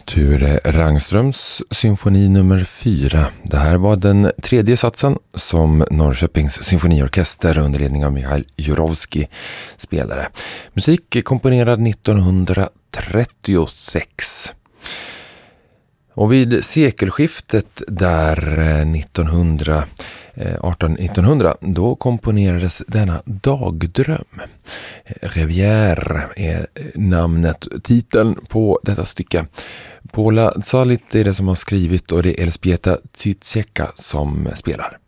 Ture Rangströms symfoni nummer 4. Det här var den tredje satsen som Norrköpings symfoniorkester under ledning av Michail Jurovski spelade. Musik komponerad 1936. Och vid sekelskiftet där 1900 då komponerades denna dagdröm. Rivière är titeln på detta stycke. Paula Zalit är det som har skrivit och det är Elżbieta Zycieka som spelar.